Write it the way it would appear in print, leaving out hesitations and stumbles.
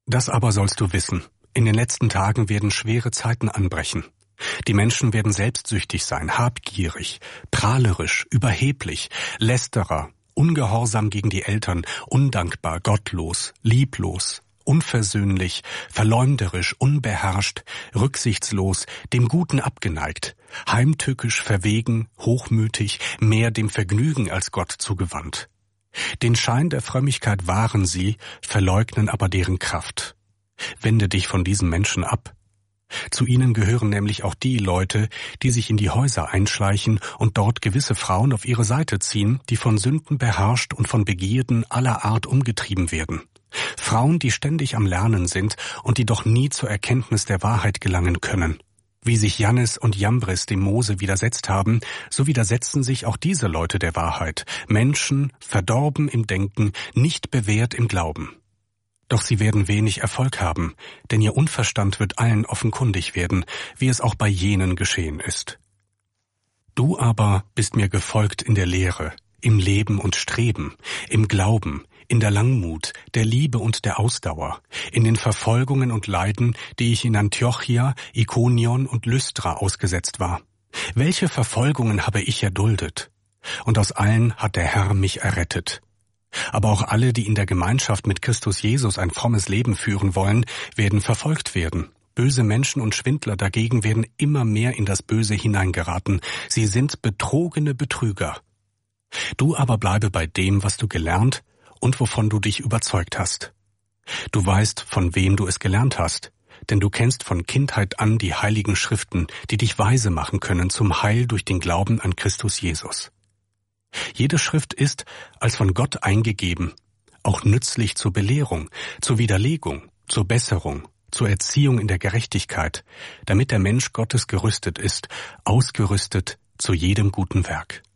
Das aber sollst du wissen. In den letzten Tagen werden schwere Zeiten anbrechen. Die Menschen werden selbstsüchtig sein, habgierig, prahlerisch, überheblich, lästerer, ungehorsam gegen die Eltern, undankbar, gottlos, lieblos, unversöhnlich, verleumderisch, unbeherrscht, rücksichtslos, dem Guten abgeneigt, heimtückisch, verwegen, hochmütig, mehr dem Vergnügen als Gott zugewandt. Den Schein der Frömmigkeit wahren sie, verleugnen aber deren Kraft. Wende dich von diesen Menschen ab. Zu ihnen gehören nämlich auch die Leute, die sich in die Häuser einschleichen und dort gewisse Frauen auf ihre Seite ziehen, die von Sünden beherrscht und von Begierden aller Art umgetrieben werden. Frauen, die ständig am Lernen sind und die doch nie zur Erkenntnis der Wahrheit gelangen können. Wie sich Jannes und Jambres dem Mose widersetzt haben, so widersetzen sich auch diese Leute der Wahrheit. Menschen, verdorben im Denken, nicht bewährt im Glauben. Doch sie werden wenig Erfolg haben, denn ihr Unverstand wird allen offenkundig werden, wie es auch bei jenen geschehen ist. Du aber bist mir gefolgt in der Lehre, im Leben und Streben, im Glauben, in der Langmut, der Liebe und der Ausdauer, in den Verfolgungen und Leiden, die ich in Antiochia, Ikonion und Lystra ausgesetzt war. Welche Verfolgungen habe ich erduldet? Und aus allen hat der Herr mich errettet. Aber auch alle, die in der Gemeinschaft mit Christus Jesus ein frommes Leben führen wollen, werden verfolgt werden. Böse Menschen und Schwindler dagegen werden immer mehr in das Böse hineingeraten. Sie sind betrogene Betrüger. Du aber bleibe bei dem, was du gelernt und wovon du dich überzeugt hast. Du weißt, von wem du es gelernt hast, denn du kennst von Kindheit an die heiligen Schriften, die dich weise machen können zum Heil durch den Glauben an Christus Jesus. Jede Schrift ist, als von Gott eingegeben, auch nützlich zur Belehrung, zur Widerlegung, zur Besserung, zur Erziehung in der Gerechtigkeit, damit der Mensch Gottes gerüstet ist, ausgerüstet zu jedem guten Werk.